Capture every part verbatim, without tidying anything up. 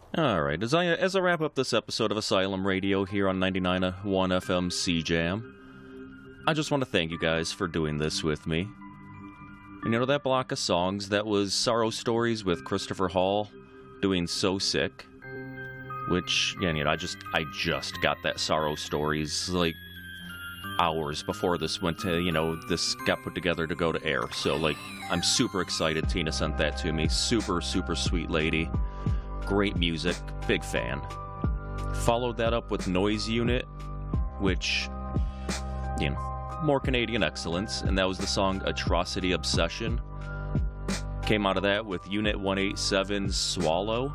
All right, as I as I wrap up this episode of Asylum Radio here on ninety-nine point one F M C Jam, I just want to thank you guys for doing this with me. And you know, that block of songs, that was Sorrow Stories with Christopher Hall doing So Sick, which, yeah, you know, I just I just got that Sorrow Stories like hours before this went to, you know, this got put together to go to air. So, like, I'm super excited Tina sent that to me. Super, super sweet lady. Great music, big fan. Followed that up with Noise Unit, which, you know, more Canadian excellence, and that was the song Atrocity Obsession. Came out of that with Unit one eighty-seven's Swallow.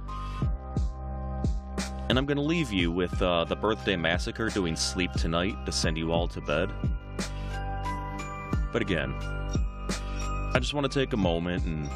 And I'm going to leave you with uh, the Birthday Massacre doing Sleep Tonight to send you all to bed. But again, I just want to take a moment and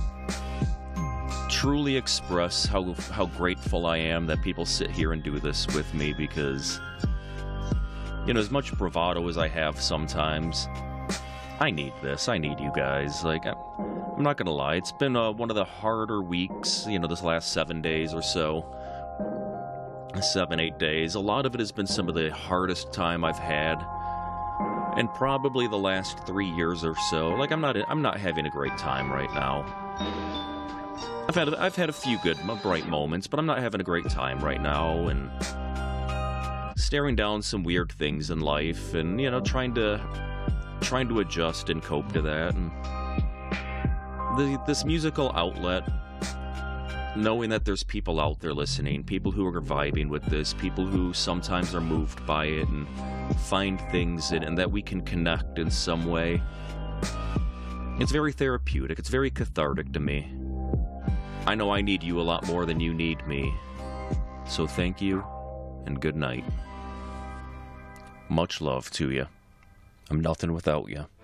truly express how how grateful I am that people sit here and do this with me, because, you know, as much bravado as I have sometimes, I need this. I need you guys. Like, I'm, I'm not gonna lie, it's been uh, one of the harder weeks, you know, this last seven days or so. Seven, eight days. A lot of it has been some of the hardest time I've had, and probably the last three years or so. Like, I'm not I'm not having a great time right now. I've had I've had a few good, bright moments, but I'm not having a great time right now, and staring down some weird things in life, and, you know, trying to trying to adjust and cope to that. And the, this musical outlet, knowing that there's people out there listening, people who are vibing with this, people who sometimes are moved by it and find things in it, and that we can connect in some way. It's very therapeutic. It's very cathartic to me. I know I need you a lot more than you need me. So thank you, and good night. Much love to you. I'm nothing without you.